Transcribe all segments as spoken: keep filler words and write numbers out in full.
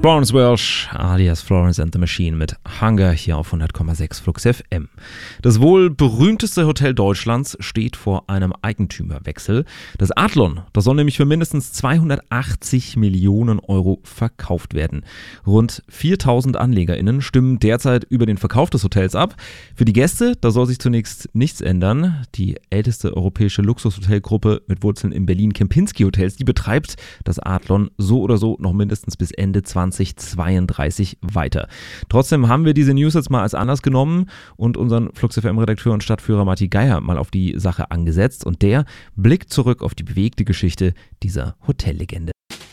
Florence Welch alias Florence and the Machine mit Hunger hier auf hundert Komma sechs Flux F M. Das wohl berühmteste Hotel Deutschlands steht vor einem Eigentümerwechsel. Das Adlon, das soll nämlich für mindestens zweihundertachtzig Millionen Euro verkauft werden. Rund viertausend AnlegerInnen stimmen derzeit über den Verkauf des Hotels ab. Für die Gäste, da soll sich zunächst nichts ändern. Die älteste europäische Luxushotelgruppe mit Wurzeln in Berlin, Kempinski Hotels, die betreibt das Adlon so oder so noch mindestens bis Ende zweitausendzweiunddreißig weiter. Trotzdem haben wir diese News jetzt mal als Anlass genommen und unseren Flux F M-Redakteur und Stadtführer Matti Geier mal auf die Sache angesetzt und der blickt zurück auf die bewegte Geschichte dieser Hotellegende.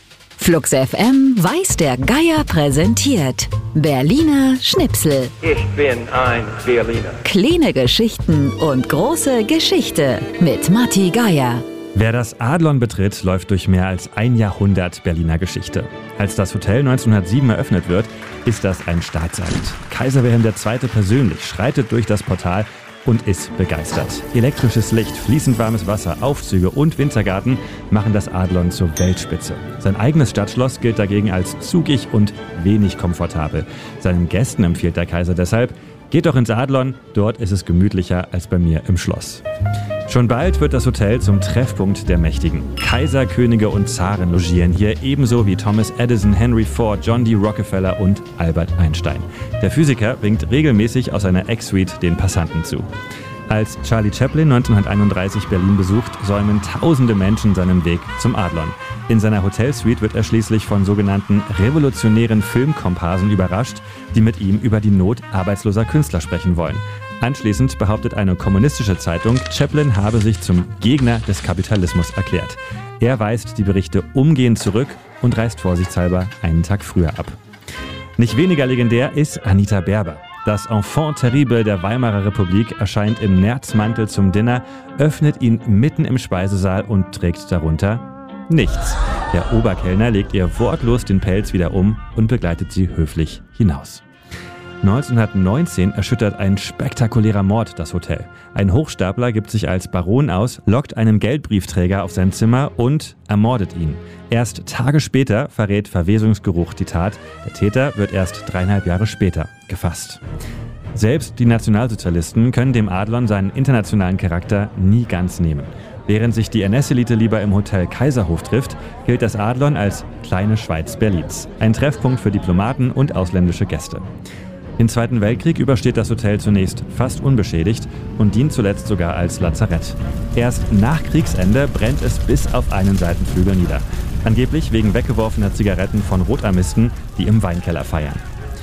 Flux F M weiß der Geier präsentiert Berliner Schnipsel. Ich bin ein Berliner. Kleine Geschichten und große Geschichte mit Matti Geier. Wer das Adlon betritt, läuft durch mehr als ein Jahrhundert Berliner Geschichte. Als das Hotel neunzehnhundertsieben eröffnet wird, ist das ein Staatsakt. Kaiser Wilhelm der Zweite persönlich schreitet durch das Portal und ist begeistert. Elektrisches Licht, fließend warmes Wasser, Aufzüge und Wintergarten machen das Adlon zur Weltspitze. Sein eigenes Stadtschloss gilt dagegen als zugig und wenig komfortabel. Seinen Gästen empfiehlt der Kaiser deshalb: Geht doch ins Adlon, dort ist es gemütlicher als bei mir im Schloss. Schon bald wird das Hotel zum Treffpunkt der Mächtigen. Kaiser, Könige und Zaren logieren hier, ebenso wie Thomas Edison, Henry Ford, John D. Rockefeller und Albert Einstein. Der Physiker winkt regelmäßig aus seiner Ex-Suite den Passanten zu. Als Charlie Chaplin neunzehnhunderteinunddreißig Berlin besucht, säumen tausende Menschen seinen Weg zum Adlon. In seiner Hotelsuite wird er schließlich von sogenannten revolutionären Filmkomparsen überrascht, die mit ihm über die Not arbeitsloser Künstler sprechen wollen. Anschließend behauptet eine kommunistische Zeitung, Chaplin habe sich zum Gegner des Kapitalismus erklärt. Er weist die Berichte umgehend zurück und reist vorsichtshalber einen Tag früher ab. Nicht weniger legendär ist Anita Berber. Das Enfant terrible der Weimarer Republik erscheint im Nerzmantel zum Dinner, öffnet ihn mitten im Speisesaal und trägt darunter nichts. Der Oberkellner legt ihr wortlos den Pelz wieder um und begleitet sie höflich hinaus. neunzehnhundertneunzehn erschüttert ein spektakulärer Mord das Hotel. Ein Hochstapler gibt sich als Baron aus, lockt einen Geldbriefträger auf sein Zimmer und ermordet ihn. Erst Tage später verrät Verwesungsgeruch die Tat. Der Täter wird erst dreieinhalb Jahre später gefasst. Selbst die Nationalsozialisten können dem Adlon seinen internationalen Charakter nie ganz nehmen. Während sich die N S-Elite lieber im Hotel Kaiserhof trifft, gilt das Adlon als kleine Schweiz Berlins. Ein Treffpunkt für Diplomaten und ausländische Gäste. Den Zweiten Weltkrieg übersteht das Hotel zunächst fast unbeschädigt und dient zuletzt sogar als Lazarett. Erst nach Kriegsende brennt es bis auf einen Seitenflügel nieder. Angeblich wegen weggeworfener Zigaretten von Rotarmisten, die im Weinkeller feiern.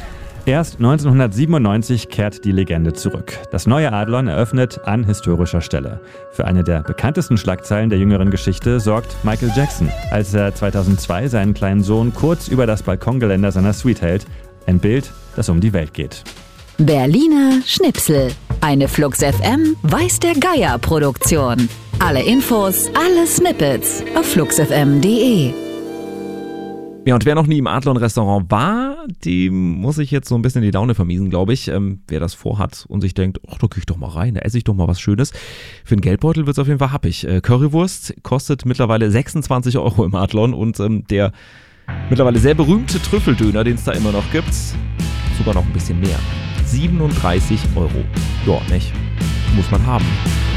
Erst neunzehnhundertsiebenundneunzig kehrt die Legende zurück. Das neue Adlon eröffnet an historischer Stelle. Für eine der bekanntesten Schlagzeilen der jüngeren Geschichte sorgt Michael Jackson, als er zweitausendzwei seinen kleinen Sohn kurz über das Balkongeländer seiner Suite hält. Ein Bild, das um die Welt geht. Berliner Schnipsel. Eine Flux F M weiß der Geier Produktion. Alle Infos, alle Snippets auf flux f m punkt d e. Ja, und wer noch nie im Adlon-Restaurant war, dem muss ich jetzt so ein bisschen die Laune vermiesen, glaube ich. Ähm, wer das vorhat und sich denkt, ach, da krieg ich doch mal rein, da esse ich doch mal was Schönes. Für einen Geldbeutel wird es auf jeden Fall happig. Äh, Currywurst kostet mittlerweile sechsundzwanzig Euro im Adlon und ähm, der mittlerweile sehr berühmte Trüffeldöner, den es da immer noch gibt, sogar noch ein bisschen mehr. siebenunddreißig Euro. Ja, nicht? Muss man haben.